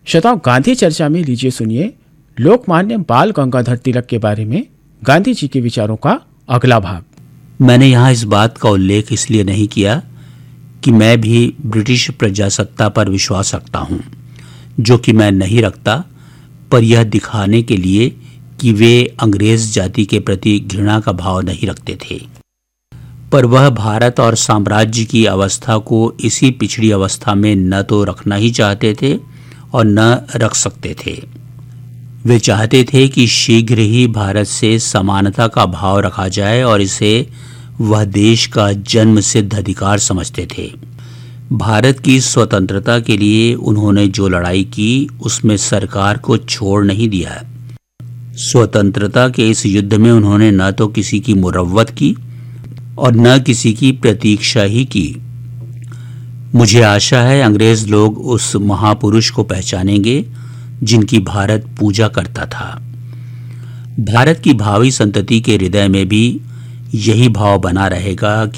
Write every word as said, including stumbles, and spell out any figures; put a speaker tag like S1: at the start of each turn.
S1: श्रोताओं, गांधी चर्चा में लीजिए सुनिए लोकमान्य बाल गंगाधर तिलक के बारे में गांधी जी के विचारों का अगला भाग।
S2: मैंने यहाँ इस बात का उल्लेख इसलिए नहीं किया कि मैं भी ब्रिटिश प्रजासत्ता पर विश्वास रखता हूँ, जो कि मैं नहीं रखता, पर यह दिखाने के लिए कि वे अंग्रेज जाति के प्रति घृणा का भाव नहीं रखते थे। पर वह भारत और साम्राज्य की अवस्था को इसी पिछड़ी अवस्था में न तो रखना ही चाहते थे और न रख सकते थे। वे चाहते थे कि शीघ्र ही भारत से समानता का भाव रखा जाए और इसे वह देश का जन्म सिद्ध अधिकार समझते थे। भारत की स्वतंत्रता के लिए उन्होंने जो लड़ाई की उसमें सरकार को छोड़ नहीं दिया। स्वतंत्रता के इस युद्ध में उन्होंने न तो किसी की मुरव्वत की और न किसी की प्रतीक्षा ही की। मुझे आशा है अंग्रेज लोग उस महापुरुष को पहचानेंगे जिनकी भारत पूजा करता था। भारत की भावी संतति के हृदय में भी यही भाव बना रहेगा